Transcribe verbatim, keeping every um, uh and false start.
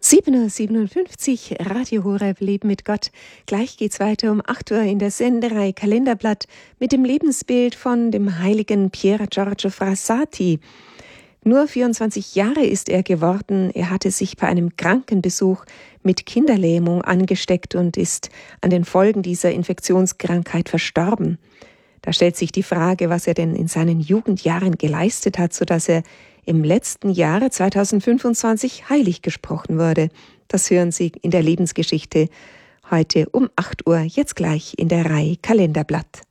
sieben Uhr siebenundfünfzig, Radio Horeb, Leben mit Gott. Gleich geht's weiter um acht Uhr in der Sendereihe Kalenderblatt mit dem Lebensbild von dem heiligen Pier Giorgio Frassati. Nur vierundzwanzig Jahre ist er geworden. Er hatte sich bei einem Krankenbesuch mit Kinderlähmung angesteckt und ist an den Folgen dieser Infektionskrankheit verstorben. Da stellt sich die Frage, was er denn in seinen Jugendjahren geleistet hat, sodass er im letzten Jahre zweitausendfünfundzwanzig heilig gesprochen wurde. Das hören Sie in der Lebensgeschichte heute um acht Uhr, jetzt gleich in der Reihe Kalenderblatt.